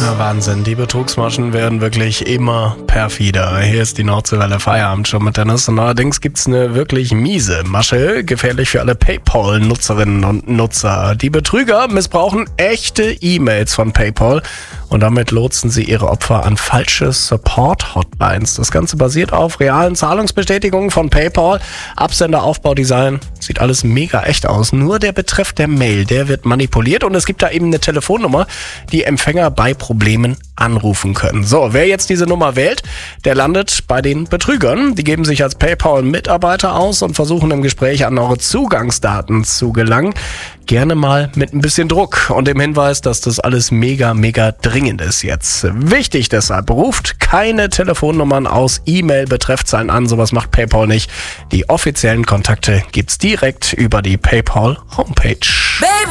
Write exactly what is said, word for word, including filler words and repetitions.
Ja, Wahnsinn, die Betrugsmaschen werden wirklich immer perfider. Hier ist die Nordseewelle Feierabend schon mit Dennis. Und allerdings gibt's eine wirklich miese Masche, gefährlich für alle PayPal-Nutzerinnen und Nutzer. Die Betrüger missbrauchen echte E-Mails von PayPal und damit lotsen sie ihre Opfer an falsche Support-Hotlines. Das Ganze basiert auf realen Zahlungsbestätigungen von PayPal. Absender, Aufbau, Design, sieht alles mega echt aus. Nur der Betreff der Mail, der wird manipuliert und es gibt da eben eine Telefonnummer, die Empfänger bei Problemen anrufen können. So, wer jetzt diese Nummer wählt, der landet bei den Betrügern. Die geben sich als PayPal-Mitarbeiter aus und versuchen im Gespräch an eure Zugangsdaten zu gelangen. Gerne mal mit ein bisschen Druck und dem Hinweis, dass das alles mega, mega dringend ist jetzt. Wichtig deshalb, ruft keine Telefonnummern aus E-Mail-Betreffzeilen an. Sowas macht PayPal nicht. Die offiziellen Kontakte gibt's direkt über die PayPal-Homepage. Baby!